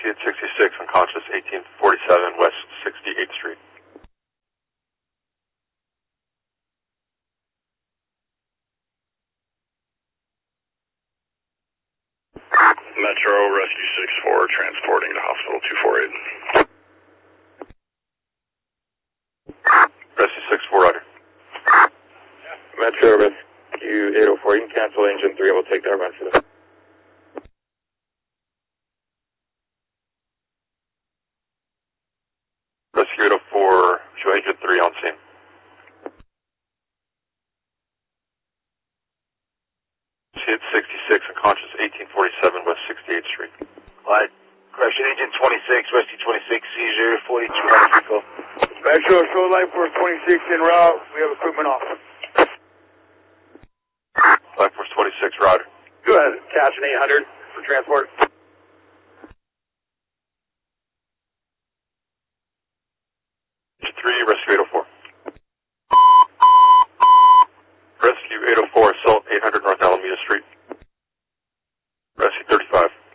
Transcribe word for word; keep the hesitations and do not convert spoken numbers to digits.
C at sixty-six, unconscious, eighteen forty-seven West sixty-eighth Street. Metro, Rescue six four, transporting to Hospital two forty-eight. Rescue six four, roger. Metro, Rescue eight oh four, you can cancel engine three, we'll take that run for them. Rescue eight oh four, show agent three on scene. C at sixty-six, unconscious, eighteen forty-seven West sixty-eighth Street. Alright, correction agent twenty-six, Rescue twenty-six, seizure, forty-two hundred vehicle. Metro, show light force twenty-six en route, we have equipment off. Life Force twenty-six, roger. Go ahead, Captain eight hundred for transport.